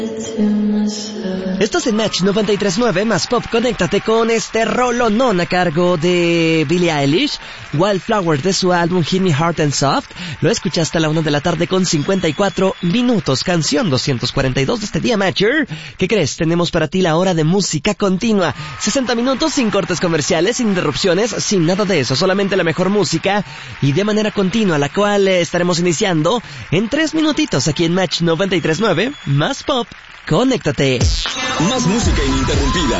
Estás en Match 93.9 más Pop. Conéctate con este rolonón a cargo de Billie Eilish, Wildflower, de su álbum Hit Me Hard and Soft. Lo escuchaste a la 1 de la tarde con 54 minutos. Canción 242 de este día, Matcher. ¿Qué crees? Tenemos para ti la hora de música continua. 60 minutos sin cortes comerciales, sin interrupciones, sin nada de eso. Solamente la mejor música y de manera continua, la cual estaremos iniciando en 3 minutitos aquí en Match 93.9 más Pop. Conéctate. Más música ininterrumpida.